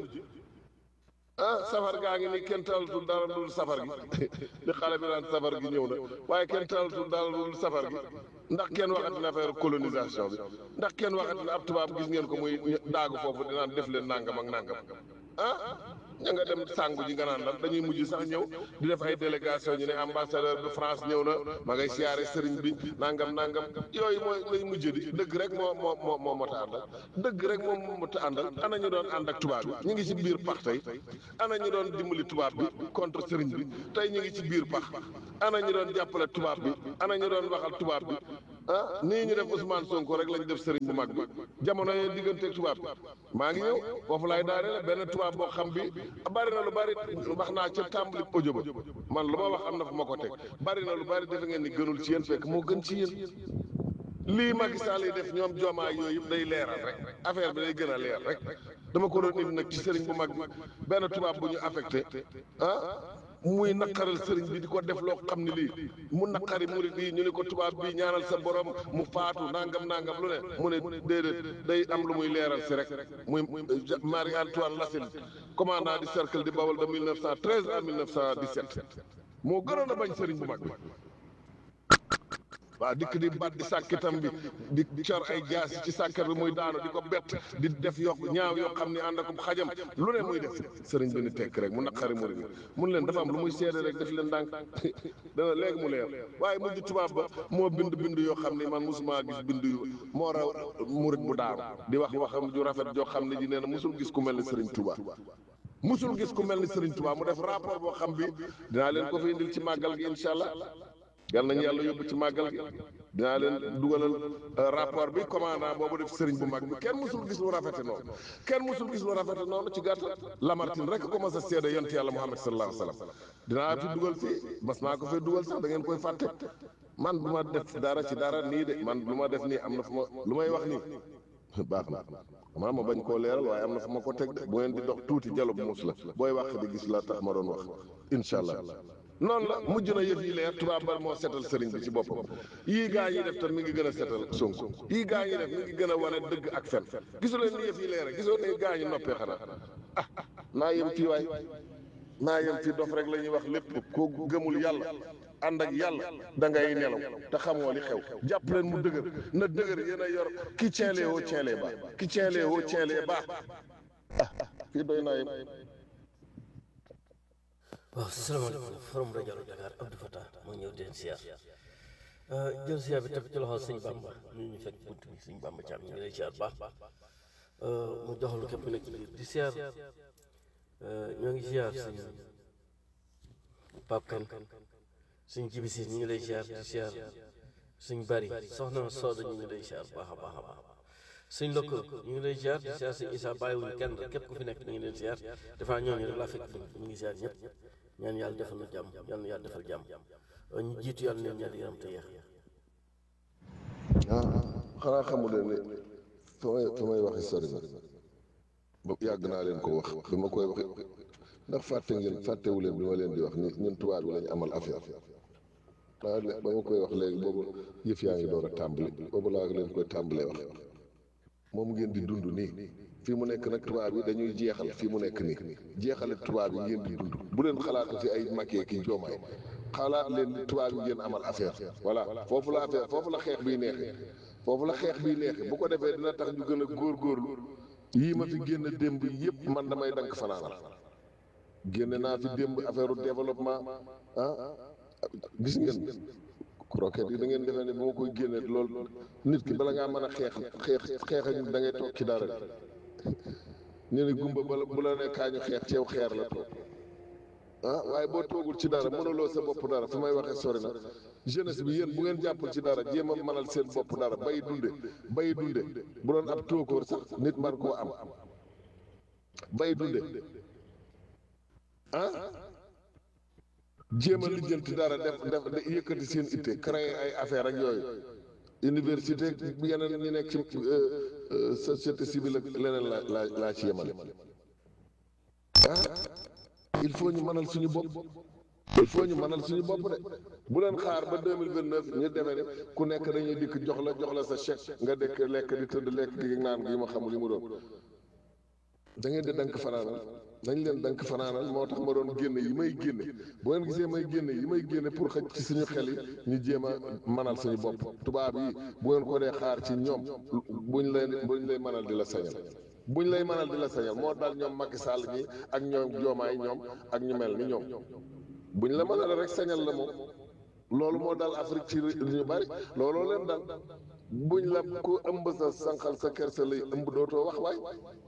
safar gaa ngi ni kenn talatul dara dul safar gi li xale bi naan safar gi ñëw na waaye kenn talatul dara dul safar gi ndax kenn waxati na affaire colonisation bi ndax kenn waxati na ab tubaab gis ngeen ko muy daagu foofu dinaan def leen nangam ak nangam ña nga dem sàngu ji nga naan lan dañuy mujj sax ñëw di def ay délégation ñu ne ambassadeur de France ñëw na ma ngay siyaare sëriñ bi nangam yooyu mooy lay mujj di dëgg rek moo mot a àndal dëgg rek moo mot a àndal ana ñu doon ànd ak tubaab bi ñu ngi ci biir pax tey ana ñu doon dimbali tubaab bi contre sëriñ bi tey ñu ngi ci biir pax ana ñu doon jàppale tubaab bi ana ñu doon waxal tubaab bi nii ñu def Ousmane Sonko rek lañ def sëriñ bu mag bi jamono yee digganteeg tubaab bi maa ngi ñëw foofu laay daaneel benn tubaab boo xam bi bari na lu bari wax naa ca tàmbali audio ba man lu ma wax am na fu ma ko teg bari na lu bari defe ngeen ni gënul ci yéen fekk moo gën ci yéen lii Macky Sall yi def ñoom Diomaye yooyu yëpp day leeral rek affaire bi day gën a leer rek dama ko doon indi nag ci sëriñ bu mag bi benn tubaab bu ñu affecté muy naqaral sëriñ bi di ko def loo xam ne lii mu naqari murid yi ñu ne ko tubaab bi ñaanal sa borom mu faatu nangam lu ne mu ne déedéet day am lu muy leeral si rek muy Marie Antoine Lassine commandant du cercle di Bawol de 1913 à 1917 moo gënoon a bañ sëriñ bu mag bi waaw dikk di bat di sàkkitam bi di cor ay jaasi ci sàkkat bi muy daanu di ko bett di def yokk ñaaw yoo xam ne ànd ak xajam lu ne muy def sëriñ bi ni tekk rek mu naqari murid bi mun leen dafa am lu muy seede rek def leen ndànk dana léegi mu leer waaye mujj tubaab ba moo bind yoo xam ne man mosuma gis bind yu moo raw murid bu daaru di wax waxam ju rafet joo xam ne ji nee na mosul gis ku mel ne sëriñ Touba musul gis ku mel ni Serigne Touba mu def rapport boo xam bi dinaa leen ko fi indil ci màggal gi incha allah yal nañu yàlla yóbbu ci màggal gi dinaa leen dugalal rapport bi commandant boobu def Serigne bu mag bi kenn musul gis lu rafete noonu kenn musul gis lu rafete noonu ci gàttal Lamartine rek ko mas a seede yonent yàlla Muhammad sallallahu alayhi wa sallam dinaa fi dugal fii mas naa ko fee dugal sax da ngeen koy fàtte man du ma def dara ci dara nii de man lu ma def nii am na fu ma lu may wax nii baax na maa ma bañ koo leeral waaye am na fu ma ko teg de bu ngeen di dox tuuti jalo bu muus la booy wax di gis la tax ma doon wax incha allah noonu la mujj na yëf yi leer tubaab ba moo setal sëriñ bi ci boppam yii gaa ñi def tam mi ngi gën a setal Sonko yii gaa ñi def mi ngi gën a wane dëgg ak fen gisu leen ni yëf yi leer gisoo ne gaa ñi noppee xanaa ah naa yem fii waay naa yem fii dof rek la ñuy wax lépp ko gëmul yàlla ànd ak yàlla da ngay nelaw te xamoo li xew jàpp leen mu dëgër na dëgër yéen a yor ki ceelee woo ceelee baax ki ceelee woo ceelee baax ah fii doy naa yem. waaw salaamaaleykum forum rajo Dakar Abdou Fatah moo ñëw di leen siyaar jël siyaar bi teg ci loxo sëñ Bamba ñu fekk bunt bi sëñ Bamba Thiam ñu ngi lay siyaar baax mu joxal képp nekk ci biir di siyaar ñoo ngi siyaar sëñ Pape Kane sëñ Jibi Si ñu ngi lay siyaar di siyaar sëñ Bari soxna Sooda ñu ngi lay siyaar baax a baax a baax sëñ Lokk ñu ngi lay siyaar di siyaar sëñ Issa bàyyiwuñu kenn képp ku fi nekk ñu ngi leen siyaar dafa ñooñu rek laa fekk ñu ngi siyaar ñëpp ñaan yàlla defal na jàmm yàlla na yàlla defal jàmm ñu jiitu yàlla neen ñaari yaram te yeex xanaa xamu leen ne fa may waxi sori na ba yàgg naa leen ko wax bi ma koy waxe ndax fàttewu leen bi ma leen di wax ni ñun tubaab bi lañu amal affaire ba ma koy wax léegi boobu yëf yaa ngi door a tàmbali boobu laa leen koy tàmbalee wax moom ngeen di dund nii fii mu nekk nag tubaab yi dañuy jeexal fii mu nekk nii jeexale tubaab yi ngeen di dund bu leen xalaatu ci ay makkee ki joomaay xalaat leen tubaab yi ngeen amal affaire voilà foofu la affaire foofu la xeex biy neexee foofu la xeex biy neexee bu ko defee dina tax ñu gën a góorgóorlu yii ma fi génn démb yëpp man damay dank fanaanal génne naa fi démb affaire développement gis ngeen croquette yi da ngeen defee ne bu ma koy génne loolu nit ki bala ngaa mën a xeex ak da ngay toog ci dara ñu ne gumba bala bu la ne kaañu xeex ceew xeer la toog waaye boo toogul ci dara mënuloo sa bopp dara fi may waxee sori na jeunesse bi yéen bu ngeen jàppul ci dara jéem a mënal seen bopp dara bay dunde bu doon ab tóokóor sax nit man koo am bay dunde jéem a lijjanti dara def yëkkati seen itte créer ay affaire ak yooyu université yeneen ñi nekk ci société civile ak leneen laa ci yemale il faut ñu mënal suñu bopp il faut ñu mënal suñu bopp de bu leen xaar ba 2029 ñu demee ne ku nekk dañuy dikk jox la sa chèque nga dekk lekk di tëdd lekk gi naan gi ma xamul li mu doon da ngeen di dank fanaanal dañ leen dank fanaanal moo tax ma doon génne yi may génne bu ngeen gisee may génne pour xëj ci suñu xel yi ñu jéem a mënal suñu bopp tubaab yi bu ngeen ko dee xaar ci ñoom buñ lay mënal di la sañal buñ lay mënal di la sañal moo dal ñoom Macky Sall ñi ak ñoom Diomaye ñoom ak ñu mel ni ñoom buñ la mënal rek sañal la moom loolu moo dal Afrique ci ñu bari looloo leen dal buñ la ku ëmb sa sànqal sa kersa lay ëmb dootoo wax waay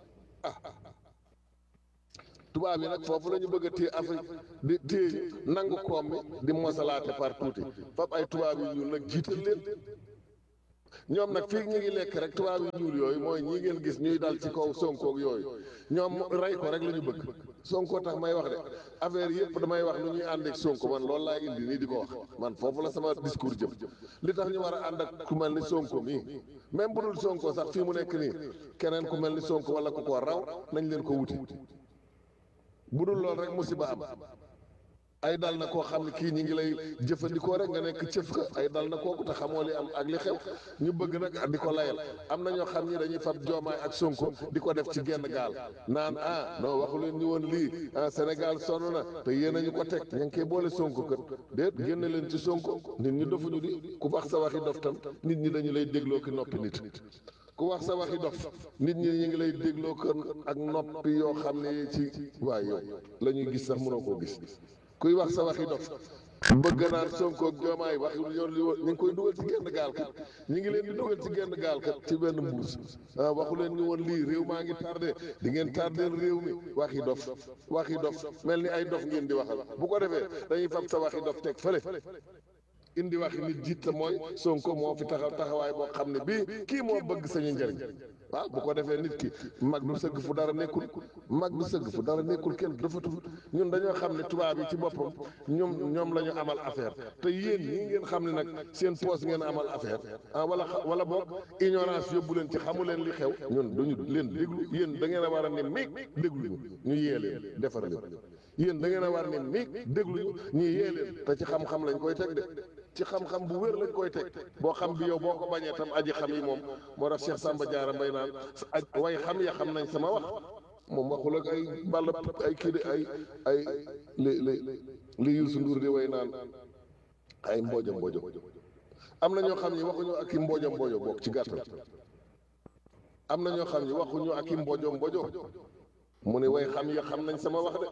tubaab yi nag foofu la ñu bëgg a téye Afrique di téye nangu koom mi di mosalaate par tuuti fab ay tubaab yu ñuul nag jiital leen ñoom nag fii ñu ngi lekk rek tubaab yu ñuul yooyu mooy ñi ngeen gis ñuy dal ci kaw Sonko yooyu ñoom rey ko rek la ñu bëgg Sonko tax may wax de affaire yëpp damay wax nu ñuy ànd ak Sonko man loolu laay indi nii di ko wax man foofu la sama discours jëm li tax ñu war a ànd ak ku mel ni Sonko mii même bu dul Sonko sax fii mu nekk nii keneen ku mel ni Sonko wala ku ko raw nañ leen ko wuti bu dul loolu rek musiba am ay dal na koo xam ne kii ñi ngi lay jëfandikoo rek nga nekk cëf ka ay dal na kooku te xamoo li am ak li xew ñu bëgg nag di ko layal am na ñoo xam ni dañuy fab Diomaye ak Sonko di ko def ci genn gaal naan non waxu leen ñu woon lii Sénégal sonn na te yéen a ñu ko teg ña ngi koy boole Sonko kër déet génne leen ci Sonko nit ñi dofuñu di ku wax sa waxi dof tam nit ñi dañu lay dégloo ki noppi nit ku wax sa waxi dof nit ñi ñu ngi lay dégloo kër ak noppi yoo xam ne ci waay yow la ñuy gis sax mënoo koo gis kuy wax sa waxi dof bëgg naan Sonko ak Diomaye wax yoon li woon ñu ngi koy dugal ci genn gaal kat ñu ngi leen di dugal ci genn gaal kat ci benn mbuus waxu leen ñu woon lii réew maa ngi tardé di ngeen tardé réew mi waxi dof mel ni ay dof ngeen di waxal bu ko defee dañuy fab sa waxi dof teg fële indi waxi nit jiit la mooy Sonko moo fi taxawaay boo xam ne bii kii moo bëgg sañu njëriñ waaw bu ko defee nit ki mag du sëgg fu dara nekkul kenn dafatul ñun dañoo xam ne tubaab yi ci boppam ñoom la ñu amal affaire te yéen ñi ngeen xam ne nag seen poos ngeen amal affaire wala boog ignorance yóbbu leen ci xamu leen li xew ñun duñu leen déglu yéen da ngeen a war a ne miig déglu ñu yee leen defar leen yéen da ngeen a war ne miig déglu ñu yee leen te ci xam-xam lañ koy teg de ci xam-xam bu wér lañ koy teg boo xam bi yow boo ko bañee tam aji xam yi moom moo tax Cheikh Samba Diarra Mbaye naan way xam ya xam nañ sama wax moom waxul ak ay ball ay kii de ay li Youssou Ndour di way naan ay mbooja am na ñoo xam ni waxuñu ak i mbooja bokk ci gàttal am na ñoo xam ni waxuñu ak i mboojo mu ne way xam ya xam nañ sama wax de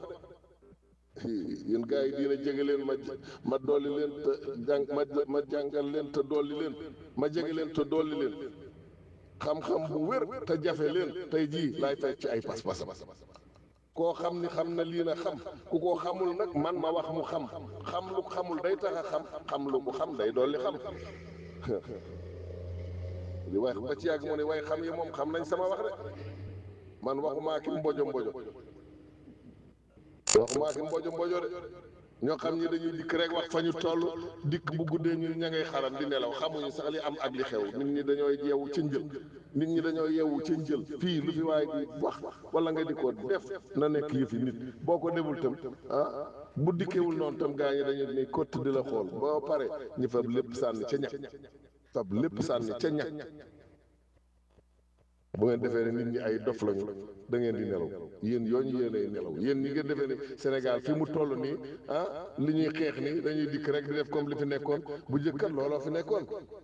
yéen gars yi dina jege leen ma dolli leen te ma jàngal leen te dolli leen ma jege leen te dolli leen xam-xam bu wér te jafe leen tey jii laay fekk ci ay pas-pasam koo xam ni xam na lii na xam ku ko xamul nag man ma wax mu xam lu xamul day tax a xam lu mu xam day dolli xam di wax ba ci yàgg mu ne way xam yi moom xam nañ sama wax de man waxumaa ki mbojo waxumaa ki mbojo de ñoo xam ñi dañuy dikk rek wax fa ñu toll dikk bu guddee ñu ña ngay xaram di nelaw xamuñu sax li am ak li xew nit ñi dañoo yeewu ci njël fii lu fi waaye di wax wala nga di ko def na nekk yëfi nit boo ko deful tam bu dikkewul noonu tam gaa ñi dañu ne kott di la xool boo pare ñu fab lépp sànni ca ñax bu ngeen defee ne nit ñi ay dof lañu da ngeen di nelaw yéen yéenay nelaw yéen ñi ngeen defee ne Sénégal fi mu toll nii li ñuy xeex nii dañuy dikk rek di def comme li fi nekkoon bu njëkkat looloo fi nekkoon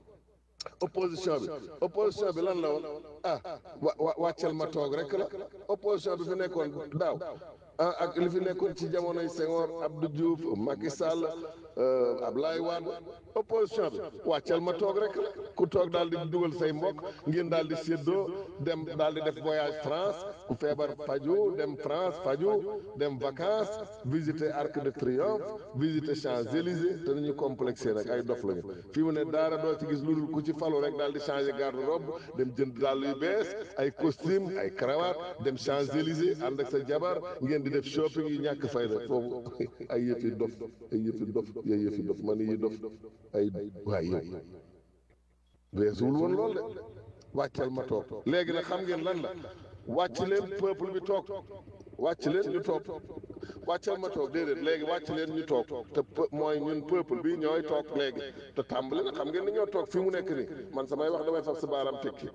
opposition bi lan la woon wàccal ma toog rek la opposition bi fi nekkoon daaw ak li fi nekkoon ci jamonoy Senghor Abdou Diouf Macky Sall Ablaye Wade opposition bi wàccal ma toog rek la ku toog daal di dugal say mbokk ngeen daal di séddoo dem daal di def voyage France ku feebar faju dem France faju dem vacances visiter Arc de Triomphe visiter Champs-Élysées te nañu complexé nag ay dof lañu fii mu ne daara doo ci gis lu dul ku ci falu rek daal di changer garde-robe dem jënd dàll yu bees ay costume ay cravate dem Champs-Élysées ànd ak sa jabar ngeen di def shopping yi ñàkk fayda foofu ay yëfi dof man yi dof ay waay yow weesuwul woon lool de wàccal ma toog léegi nag xam ngeen lan la wàcc leen peuple bi toog wàcc leen ñu toog wàccal ma toog déedéet léegi wàcc leen ñu toog te mooy ñun peuple bi ñooy toog léegi te tàmbali na xam ngeen ni ñoo toog fii mu nekk nii man samay wax damay fab sa baaraam tekki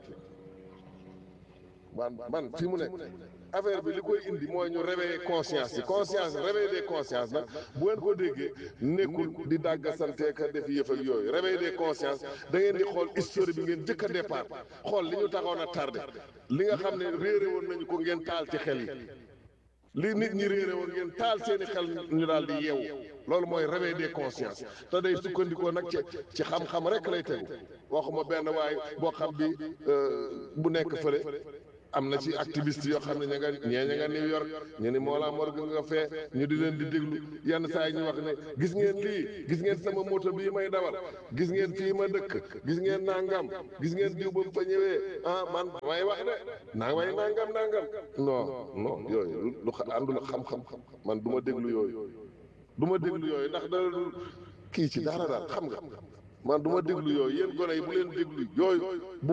man fii mu nekk affaire bi li koy indi mooy ñu réveiller conscience yi réveil des consciences nag bu ngeen ko déggee nekkul di dàggasante ka def yëf ak yooyu réveil des consciences da ngeen di xool histoire bi ngeen jëkk a départ xool li ñu taxoon a tardé li nga xam ne réere woon nañu ko ngeen taal ci xel yi li nit ñi réere woon ngeen taal seeni xel ñu daal di yeewu loolu mooy réveil des consciences te day sukkandikoo nag ci xam-xam rek lay tegu waxuma benn waay boo xam bi bu nekk fële am na ci activiste yoo xam ne ña nga New York ñu ni Mollah Morgun nga fee ñu di leen di déglu yenn saa yi ñu wax ne gis ngeen lii gis ngeen sama moto bii may dawal gis ngeen fii ma dëkk gis ngeen nangam gis ngeen diw ba mu fa ñëwee man may wax de way nangam non yooyu lu àndul xam-xam man du ma déglu yooyu ndax dara du kii ci dara daal xam nga man du ma déglu yooyu yéen gone yi bu leen déglu yooyu bu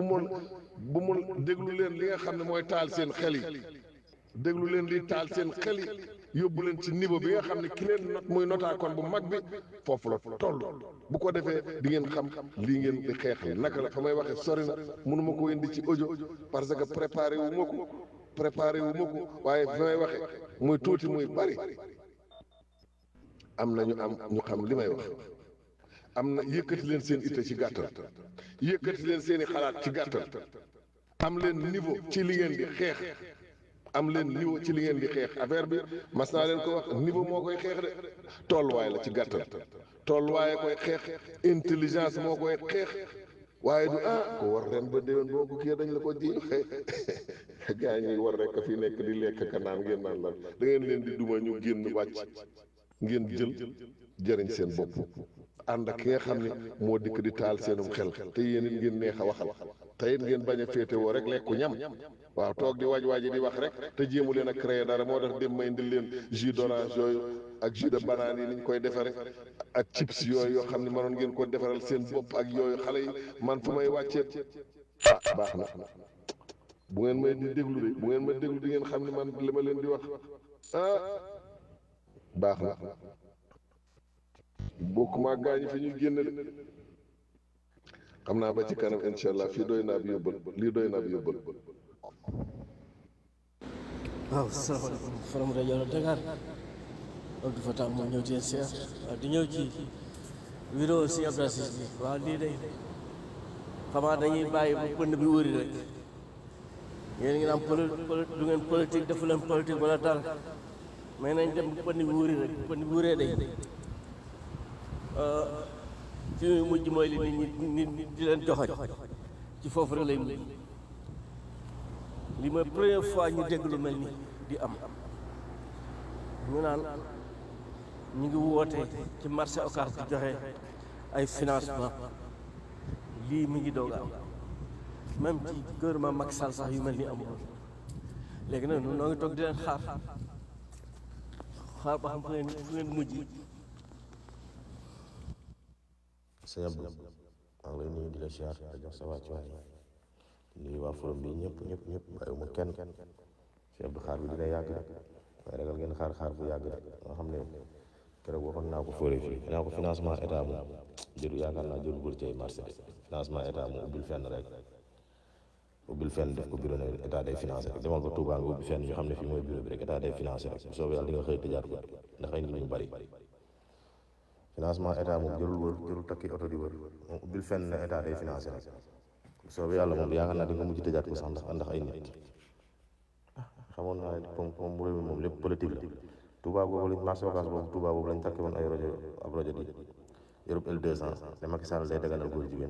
mun déglu leen li nga xam ne mooy taal seen xel yi déglu leen li taal seen xel yi yóbbu leen ci niveau bi nga xam ne ki leen not muy notaakoon bu mag bi foofu la toll bu ko defee di ngeen xam lii ngeen di xeexal naka la fa may waxee sori na mënuma ko indi ci audio parce que préparé wu ma ko waaye fa may waxee muy tuuti muy bari am na ñu xam li may wax am na yëkkati leen seen itte ci gàttal yëkkati leen seeni xalaat ci gàttal am leen niveau ci li ngeen di xeex am leen niveau ci li ngeen di xeex affaire bi mas naa leen ko wax niveau moo koy xeex de tolluwaay la ci gàttal tolluwaay koy xeex intelligence moo koy xeex waaye du ko war ren ba déwén boo ko kii dañ la ko ji gaa ñi war rek a fi nekk di lekk ka naan ngeen naan lan da ngeen leen di duma ñu génn wàcc ngeen jël jëriñ seen bopp ànd ak ki nga xam ne moo dikk di taal seenum xel te yéen it ngeen neex a waxal te it ngeen bañ a féetewoo rek lekku ñam waaw toog di waaj di wax rek te jéemu leen a créer dara moo tax dem may indil leen jus d'orange yooyu ak jus de banane yi ni ñu koy defare ak chips yooyu yoo xam ne mënoon ngeen ko defaral seen bopp ak yooyu xale yi man fu may wàcceet baax na bu ngeen may di déglu de bu ngeen may déglu di ngeen xam ne man li ma leen di wax baax na bokkuma gaañu fi ñuy génn de xam naa ba ci kanam incha allah fii doy naa bi yóbbal lii doy naa bi yóbbal. waaw salaamaaleykum Forum rajo Dakar Abdou Fatah moo ñëw ci seer waaw di ñëw ci vidéo si Abdou Aziz bi waaw lii day xamaa dañuy bàyyi bu pënd bi wëri rek yéen ngi naan du ngeen politique defu leen politique wala dara mais nañ dem bu pënd bi wëri rek bu pënd bi wëree day fi muy mujj mooy li nit ñi di leen joxoñ ci foofu rek lay mujj li mooy première fois ñu dégg lu mel ni di am ñu naan ñu ngi woote ci marché Ocass di joxe ay financement lii mi ngi doog a am même ci gouvernement Macky Sall sax yu mel ni amul léegi nag noo ngi toog di leen xaar ba xam fu ngeen mujj. sëñ Abdou maa ngi lay nuyu di la siyaar di jox sa wàccuwaay nuyu waa forum bi ñëpp bàyyiwuma kenn sëñ Abdou xaar bi dina yàgg rek waaye ragal ngeen xaar bu yàgg rek nga xam ne keroog waxoon naa ko fóore fii naa ko financement état moom jëru yaakaar naa jëru bër ci ay marché de financement état moom ubbil fenn rek ubbil fenn def ko bureau ne état day financé rek demal ko Touba nga ubbi fenn ñu xam ne fii mooy bureau bi rek état day financé rek bu soobee yàlla di nga xëy tëjaat ko ndax ay nit ñu bari financement état moom jërul wër jërul takki oto di wër moom ubbil fenn ne état day financé rek bu soobee yàlla moom yaakaar naa di nga mujj tëjaat ko sax ndax ay nit xamoon naa ne comme réew mi moom lépp politique la Touba boobu lañ marché Ocass boobu Touba boobu lañ takki woon ay rajo ab rajo di Europe L200 ne Macky Sall day daganal góor jigéen.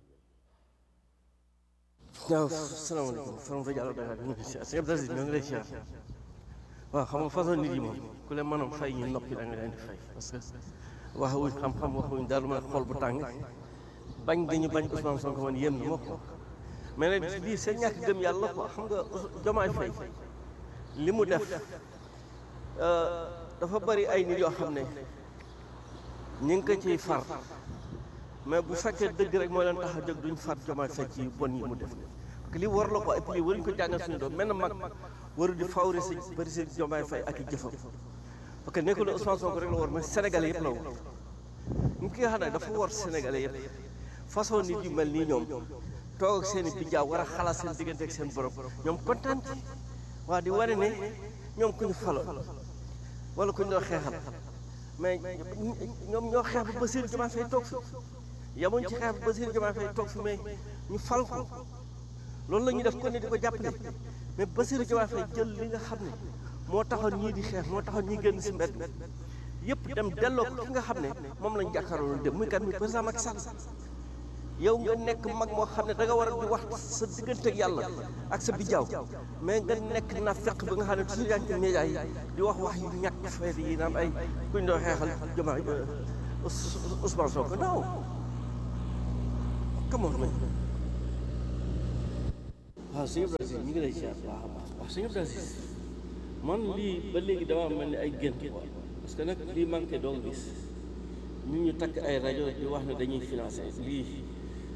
waaw salaamaaleykum Forum rajo Dakar ñu ngi si sëñ Abdou Aziz ñoo ngi lay siyaar waaw xam nga façon nit yi moom ku leen mënoon fay ñu noppi da nga leen di fay parce que waxuñ xam-xam waxuñ dara ma xol bu tàng bañ dañu bañ Ousmane Sonko man yéem na ma ko mais nag lii seen ñàkk gëm yàlla quoi xam nga Diomaye Faye li mu def dafa bari ay nit yoo xam ne ñu ngi ko ciy far mais bu fekkee dëgg rek moo leen tax a jóg duñ far Diomaye Faye ci bon yi mu def parce que lii war la ko et puis lii waruñ ko jàngal suñu doom mel na mag waru di favoriser bari si Diomaye Faye ak i jëfam parce que nekkul ne Ousmane Sonko rek la war mais Sénégalais yëpp la war nit ki nga xam ne dafa war Sénégalais yëpp façon nit yu mel nii ñoom toog ak seen i bijaaw war a xalaat seen diggante ak seen borom ñoom kontaan ci waa di wane ne ñoom ku ñu faloon wala ku ñu doon xeexal mais ñoom ñoo xeex ba Bassirou Diomaye Faye toog fi yamuñ ci xeex ba Bassirou Diomaye Faye toog fi mais ñu fal ko loolu la ñuy def ko ne di ko jàppale mais Bassirou Diomaye Faye jël li nga xam ne moo taxoon ñii di xeex moo taxoon ñii génn si mbedd yëpp dem delloo ko ki nga xam ne moom lañ jàkkaarloo dem muy kat muy président Macky Sall yow nga nekk mag moo xam ne da nga war a di wax sa diggante ak yàlla ak sa bijaaw mais nga nekk na fekk ba nga xam ne toujours yaa ngi ci média yi di wax yu ñàkk fayda yi naan ay kuñ doon xeexal Diomaye Ousmane Sonko non come on man waaw sëñ Abdou Aziz ñu ngi lay ziar baax a baax waaw sëñ Abdou Aziz man lii ba léegi dama mel ni ay gént quoi parce que nag lii manqué doon gis ñun ñu takk ay rajo di wax ne dañuy financé lii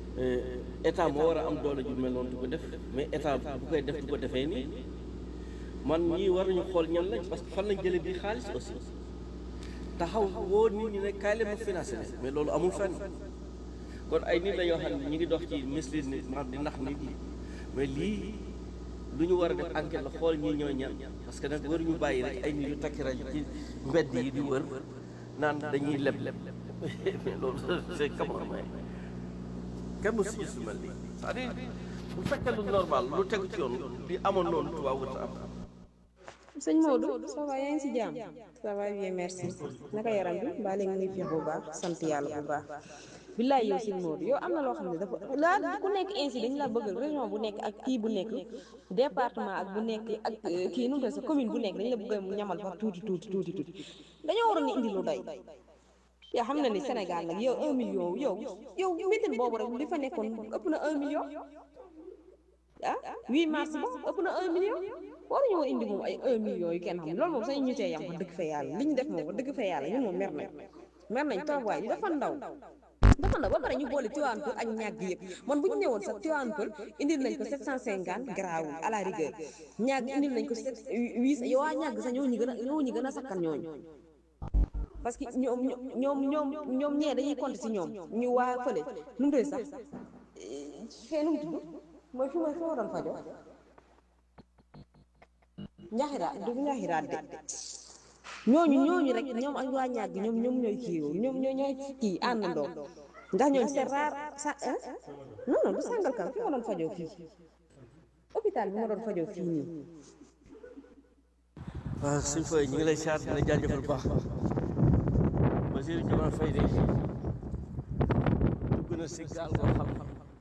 état moo war a am doole ju mel noonu du ko def mais état bu koy def du ko defee nii man ñii war nañu xool ñan lañ parce que fan lañ jëlee bi xaalis aussi taxaw woo nit ñi ne kaay leen ma financé leen mais loolu amul fenn kon ay nit la yoo xam ne ñu ngi dox ci mislead nit maanaam di nax nit ñi mais lii lu ñu war a def enquête la xool ñii ñooy ñan parce que nag waruñu bàyyi rek ay nit yu takki rajo ci mbedd yi di wër naan dañuy leb mais loolu c'est comment may kenn mu si gis lu mel nii c'est-à-dire bu fekkee lu normal lu tegu ci yoon li amoon noonu tubaab wut am. sëñ Maodo ça va yaa ngi si jàmm ça va bien merci naka yaram bi mbaa léegi ngi fiix bu baax sant yàlla bu baax billaay yow sëñ Maodo yow am na loo xam ne dafa laa ku nekk ainsi dañ la bëgg région bu nekk ak kii bu nekk département ak bu nekk ak kii nu mu sa commune bu nekk dañ la bëgg mu ñamal fa tuuti dañoo waroon ni indi lu doy yow xam na ni Sénégal nag yow 1 million yow métin boobu rek li fa nekkoon ëpp na 1 million ah 8 mars ba ëpp na 1 million waruñu woon indi moom ay 1 million yu kenn xam loolu moom sañu ñu cee yam wax dëgg fa yàlla li ñu def moom wax dëgg fa yàlla ñun moom mer nañ trop waaye dafa ndaw ba pare ñu boole Tivaouane Peulh ak ñàgg yëpp man bu ñu ñëwoon sax Tivaouane Peulh indil nañ ko 750 garaawul à la rigueur ñàgg indil nañ ko 8 yow waa ñàgg sax ñoo ñu gën a sakkan ñooñu parce que ñoom ñee dañuy compter ci ñoom ñu waa fële nu mu sax fee nu mu tudd mooy fi ma doon fajo njaxiraat de ñooñu rek ñoom ak waa ñàgg ñoom ñooy kii ñoom ñooy kii àndandoo ndax ñooñu c'est rare sa non du Sangalkam fi ma doon fajoo fii hôpital bi ma doon fajoo fii nii. waaw suñ fay ñu ngi lay siyaar di la jaajëfal baax Bassirou Diomaye Faye de dugg na si gaal goo xam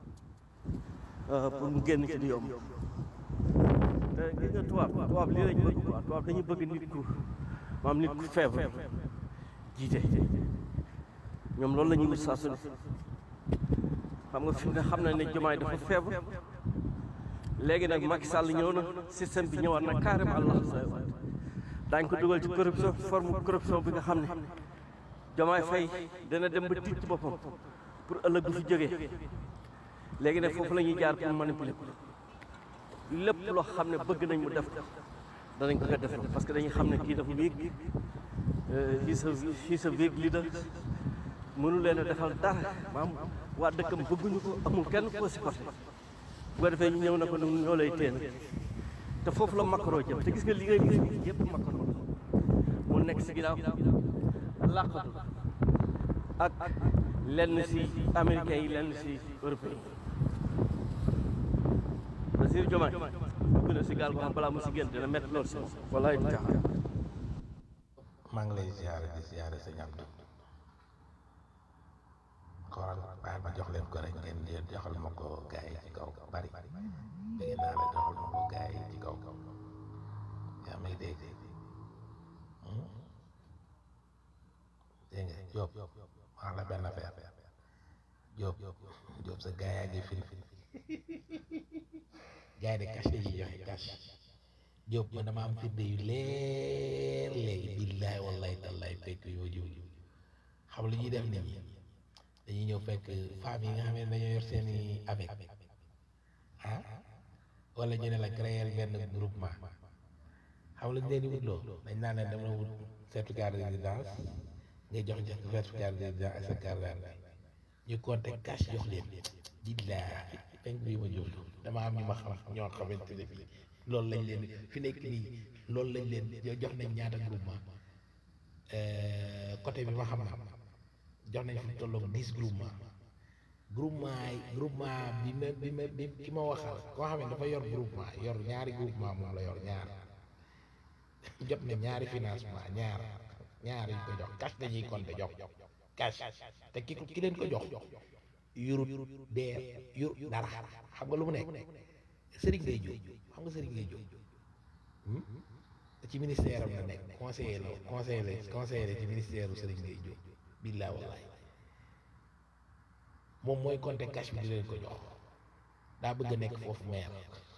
pour mu génn ci di yomb te gis nga tubaab lii lañ bëgg quoi tubaab dañuy bëgg nit ku maam nit ku feebar jiite ñoom loolu la ñuy wut saa su ne xam nga fi nga xam na ne Diomaye dafa feebar léegi nag Macky Sall ñëw na système bi ñëwaat na carrément Allah daañ ko dugal ci corruption forme corruption bi nga xam ne Diomaye Faye dana dem ba tiit ci boppam pour ëllëg bu fi jógee léegi nag foofu la ñuy jaar pour manipuler ko lépp loo xam ne bëgg nañ mu def ko danañ ko def parce que dañuy xam ne kii dafa weak he's a weak leader mënu leen a defal dara maam waa dëkkam bëgguñu ko amul kenn koo supporté bu ko defee ñu ñëw na ko ñoo lay teen te foofu la Macron jëm te gis nga li ngay gis yëpp Macron mu nekk si ginnaaw làqatu ak lenn si américains yi lenn si européens yi Bassirou Diomaye dugg na si gaal boo xam balaa mu si génn dina métti lool si wallaay taala maa ngi lay ziare sa ñamtu xoolal waaye ma jox leen ko rek ngeen joxal ma ko gars yi ci kaw bari dégg naa la joxal ma ko gars yi ci kaw yaa may dégg dégg nga Diop wax la benn affaire Diop sa gars yaa ngi fin gars yi de cash yi joxe cash Diop man dama am firnde yu leer léegi billaay wallaay tallaay fekk yoo jiw xam lu ñuy def nit ñi dañuy ñëw fekk femmes yi nga xam ne dañoo yor seeni avec ah wala ñu ne la créer benn groupement xam lu ñu leen di wut loo dañ naan leen dama wut certificat de résidence ngay jox certificat de résidence ak sa carte d'identité ñu compter cash jox leen billaay fekk bii ma jóg dama am ñu ma xam ñoo xamante ne bii loolu lañ leen fi nekk nii loolu lañ leen jox nañ ñaata groupement côté bi ma xam na jox nañ fi tolloog 10 groupement bi ki ma waxal koo xam ne dafa yor groupement yor ñaari groupement moom la yor ñaar jot na ñaari financement ñaar yu ko jox cash dañuy compter jox cash te ki leen ko jox yurut deer yur dara xam nga lu mu nekk Serigne Gueye Diop xam nga Serigne Gueye Diop ci ministère am la nekk conseiller ci ministère u Serigne Gueye Diop billaay wallaay moom mooy compter cash bi di leen ko jox daa bëgg a nekk foofu maire